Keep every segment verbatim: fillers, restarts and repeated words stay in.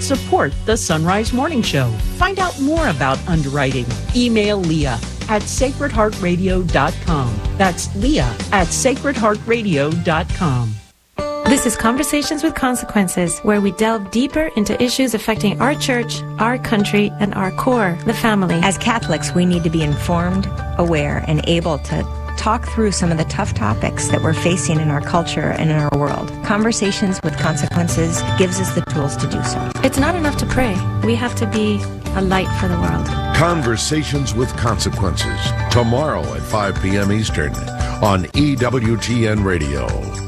Support the Sunrise Morning Show. Find out more about underwriting. Email Leah at sacred heart radio dot com. That's Leah at sacred heart radio dot com. This is Conversations with Consequences, where we delve deeper into issues affecting our church, our country, and our core, the family. As Catholics, we need to be informed, aware, and able to talk through some of the tough topics that we're facing in our culture and in our world. Conversations with Consequences gives us the tools to do so. It's not enough to pray. We have to be a light for the world. Conversations with Consequences, tomorrow at five p.m. Eastern on E W T N Radio.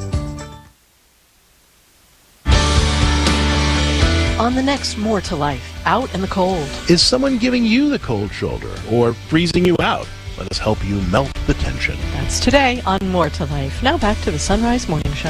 On the next More to Life, Out in the Cold. Is someone giving you the cold shoulder or freezing you out? Let us help you melt the tension. That's today on More to Life. Now back to the Sunrise Morning Show.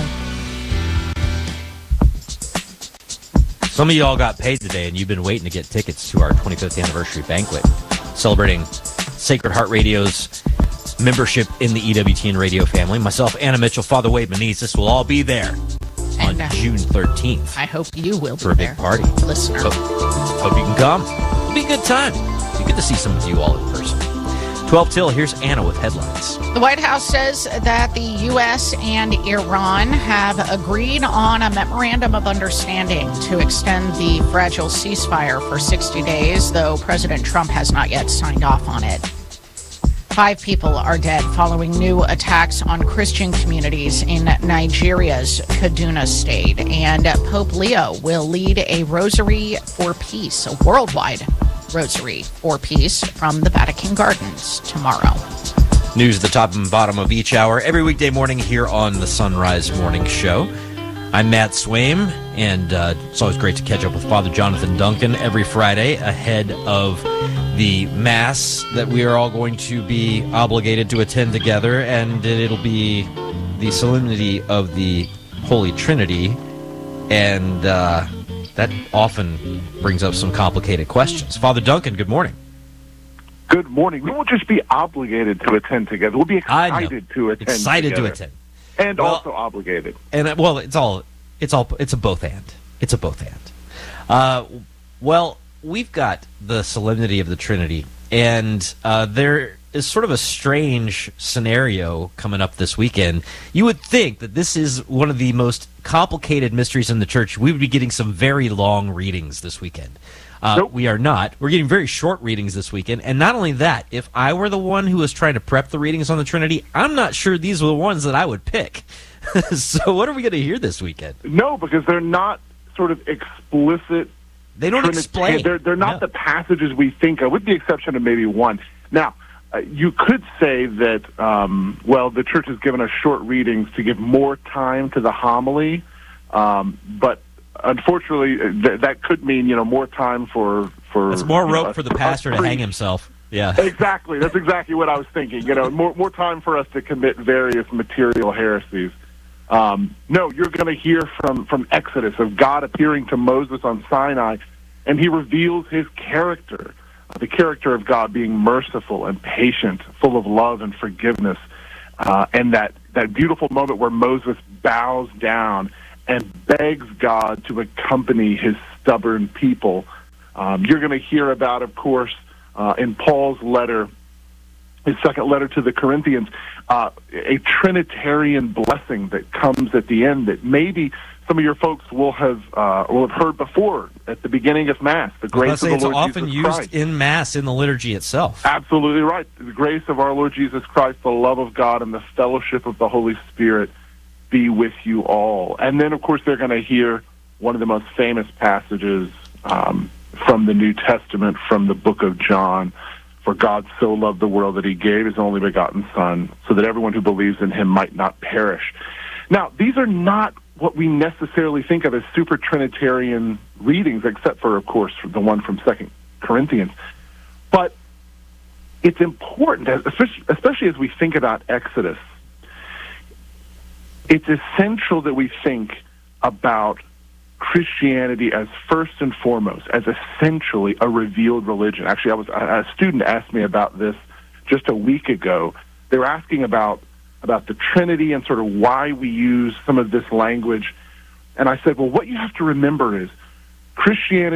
Some of you all got paid today, and you've been waiting to get tickets to our twenty-fifth anniversary banquet, celebrating Sacred Heart Radio's membership in the E W T N radio family. Myself, Anna Mitchell, Father Wade Menezes will all be there on And, uh, June thirteenth. I hope you will be for a big there, party. listener. Hope, hope you can come. It'll be a good time. It'll be good to see some of you all in person. twelve till, here's Anna with headlines. The White House says that the U S and Iran have agreed on a memorandum of understanding to extend the fragile ceasefire for sixty days, though President Trump has not yet signed off on it. Five people are dead following new attacks on Christian communities in Nigeria's Kaduna state. And Pope Leo will lead a Rosary for Peace, a worldwide Rosary for Peace from the Vatican Gardens tomorrow. News at the top and bottom of each hour, every weekday morning here on the Sunrise Morning Show. I'm Matt Swaim, and uh, it's always great to catch up with Father Jonathan Duncan every Friday ahead of the Mass that we are all going to be obligated to attend together, and it'll be the solemnity of the Holy Trinity, and uh, that often brings up some complicated questions. Father Duncan, good morning. Good morning. We won't just be obligated to attend together. We'll be excited to attend Excited together. to attend. And Well, also obligated. And uh, well, it's all it's all it's a both and. It's a both and. Uh, well, we've got the solemnity of the Trinity, and uh, there is sort of a strange scenario coming up this weekend. You would think that this is one of the most complicated mysteries in the church. We would be getting some very long readings this weekend. Uh, Nope. We are not. We're getting very short readings this weekend. And not only that, if I were the one who was trying to prep the readings on the Trinity, I'm not sure these were the ones that I would pick. So what are we going to hear this weekend? No, because they're not sort of explicit. They don't Trinity- explain. They're, they're not No. the passages we think of, with the exception of maybe one. Now, uh, you could say that, um, well, the church has given us short readings to give more time to the homily, um, but unfortunately, th- that could mean, you know, more time for... for It's more you rope know, for the a- a pastor to priest. hang himself. Yeah. Exactly. That's exactly what I was thinking. You know, more more time for us to commit various material heresies. Um, no, you're going to hear from, from Exodus of God appearing to Moses on Sinai, and he reveals his character, uh, the character of God being merciful and patient, full of love and forgiveness, uh, and that, that beautiful moment where Moses bows down and begs God to accompany his stubborn people. Um, you're going to hear about, of course, uh, in Paul's letter, his second letter to the Corinthians, uh, a Trinitarian blessing that comes at the end that maybe some of your folks will have uh, will have heard before at the beginning of Mass. The grace Let's say of the it's Lord often Jesus used Christ. in Mass in the liturgy itself. Absolutely right. The grace of our Lord Jesus Christ, the love of God, and the fellowship of the Holy Spirit be with you all. And then, of course, they're going to hear one of the most famous passages um, from the New Testament, from the book of John. For God so loved the world that he gave his only begotten Son, so that everyone who believes in him might not perish. Now, these are not what we necessarily think of as super Trinitarian readings, except for, of course, the one from Second Corinthians. But it's important, especially, especially as we think about Exodus, it's essential that we think about Christianity as first and foremost, as essentially a revealed religion. Actually, I was a student asked me about this just a week ago. They were asking about about the Trinity and sort of why we use some of this language. And I said, well, what you have to remember is Christianity